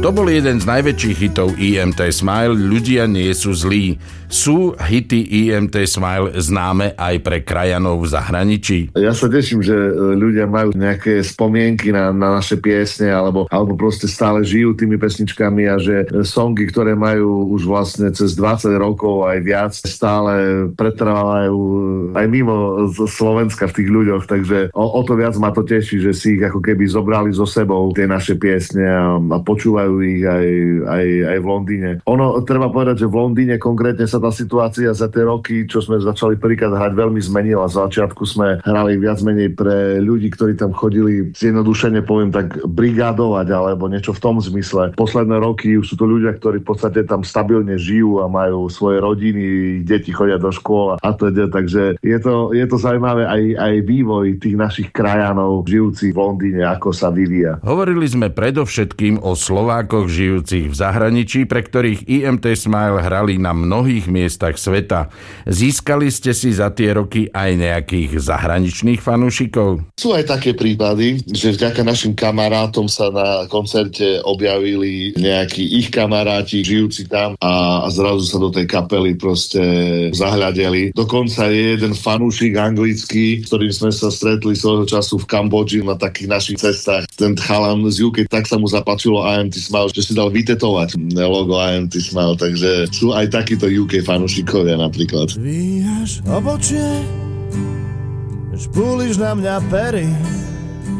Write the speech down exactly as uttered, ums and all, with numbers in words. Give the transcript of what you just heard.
To bol jeden z najväčších hitov í em té Smile, Ľudia nie sú zlí. Sú hity í em té Smile známe aj pre krajanov v zahraničí? Ja sa teším, že ľudia majú nejaké spomienky na, na naše piesne, alebo, alebo proste stále žijú tými pesničkami a že songy, ktoré majú už vlastne cez dvadsať rokov aj viac, stále pretrvávajú aj mimo Slovenska v tých ľuďoch, takže o, o to viac ma to teší, že si ich ako keby zobrali so sebou tie naše piesne a, a počúvajú ich aj, aj, aj v Londýne. Ono, treba povedať, že v Londýne konkrétne sa tá situácia za tie roky, čo sme začali prvýkrát hrať, veľmi zmenila. Z začiatku sme hrali viac menej pre ľudí, ktorí tam chodili, zjednodušene poviem tak, brigádovať alebo niečo v tom zmysle. Posledné roky už sú to ľudia, ktorí v podstate tam stabilne žijú a majú svoje rodiny, deti chodia do škôl a teda, takže je to, je to zaujímavé aj, aj vývoj tých našich krajanov žijúcich v Londýne, ako sa vyvíja. Hovorili sme predovšetkým o Slovákoch žijúcich v zahraničí, pre ktorých í em té Smile hrali na mnohých miestach sveta. Získali ste si za tie roky aj nejakých zahraničných fanúšikov? Sú aj také prípady, že vďaka našim kamarátom sa na koncerte objavili nejakí ich kamaráti žijúci tam a, a zrazu sa do tej kapely proste zahľadeli. Dokonca je jeden fanúšik anglický, s ktorým sme sa stretli svojho času v Kambodži na takých našich cestách. Ten chalan z ú ká, tak sa mu zapáčilo í em té Smile, že si dal vytetovať logo í em té Smile, takže sú aj takíto ú ká fanúšikovia napríklad. Dvíhaš obočie, špúliš na mňa pery,